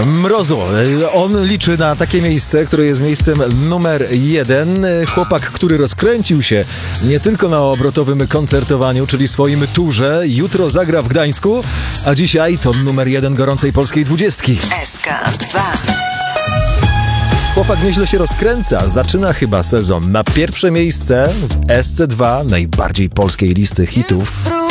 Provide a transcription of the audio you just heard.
Mrozu. On liczy na takie miejsce, które jest miejscem numer 1. Chłopak, który rozkręcił się nie tylko na obrotowym koncertowaniu, czyli swoim turze. Jutro zagra w Gdańsku, a dzisiaj to numer 1 gorącej polskiej 20. SK2. Chłopak nieźle się rozkręca. Zaczyna chyba sezon na pierwsze miejsce w SC2, najbardziej polskiej listy hitów.